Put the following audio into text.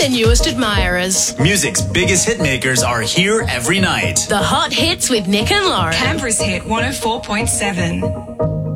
their newest admirers. Music's biggest hitmakers are here every night. The Hot Hits with Nick and Lauren. Canberra's Hit 104.7.